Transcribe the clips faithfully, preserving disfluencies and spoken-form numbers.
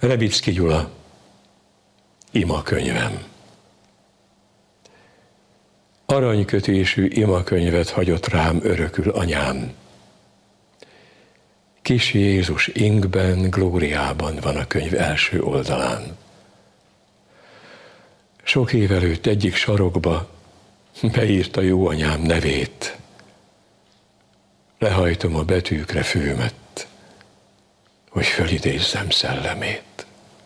Levicki Gyula, imakönyvem. Aranykötésű imakönyvet hagyott rám örökül anyám. Kis Jézus ingben, glóriában van a könyv első oldalán. Sok év előtt egyik sarokba beírta jó anyám nevét. Lehajtom a betűkre főmet, hogy fölidézzem szellemét.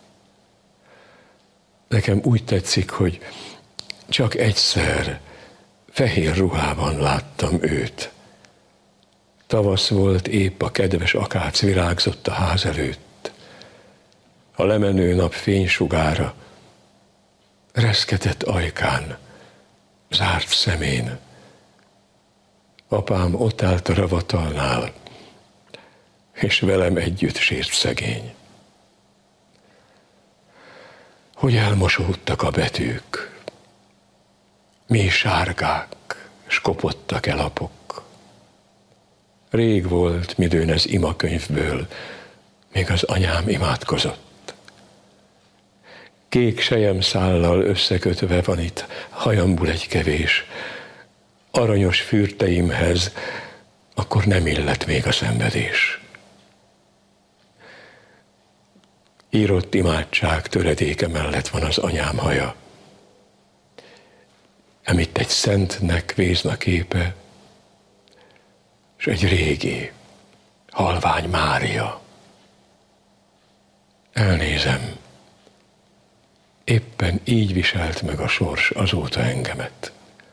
Nekem úgy tetszik, hogy csak egyszer fehér ruhában láttam őt. Tavasz volt, épp a kedves akác virágzott a ház előtt. A lemenő nap fénysugára reszketett ajkán, zárt szemén. Apám ott állt a ravatalnál, és velem együtt sírt szegény. Hogy elmosódtak a betűk, mély sárgák, s kopottak el lapok. Rég volt, midőn ez imakönyvből, még az anyám imádkozott. Kék selyemszállal összekötve van itt hajamból egy kevés, aranyos fürteimhez akkor nem illett még a szenvedés. Írott imádság töredéke mellett van az anyám haja, emitt egy szentnek vézna képe, és egy régi, halvány Mária. Elnézem, éppen így viselt meg a sors azóta engemet.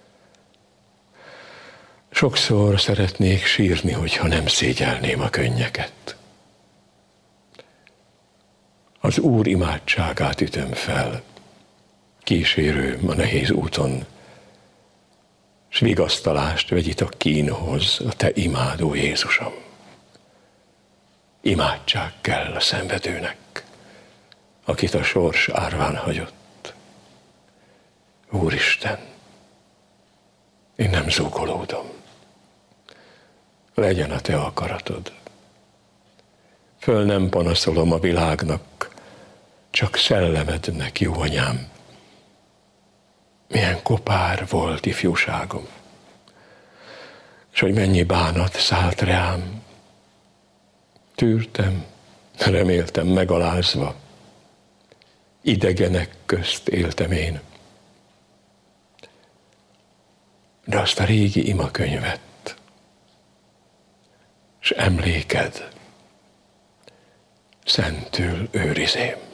Sokszor szeretnék sírni, hogyha nem szégyelném a könnyeket. Az Úr imádságát ütöm fel, kísérőm a nehéz úton, s vigasztalást vegyítok kínhoz, a te imádó Jézusom. Imádság kell a szenvedőnek, akit a sors árván hagyott. Úristen, én nem zúgolódom. Legyen a te akaratod. Föl nem panaszolom a világnak, csak szellemednek, jó anyám. Milyen kopár volt ifjúságom, és hogy mennyi bánat szállt rám. Tűrtem, reméltem megalázva, idegenek közt éltem én. De azt a régi imakönyvet, s emléked szentül őrizém.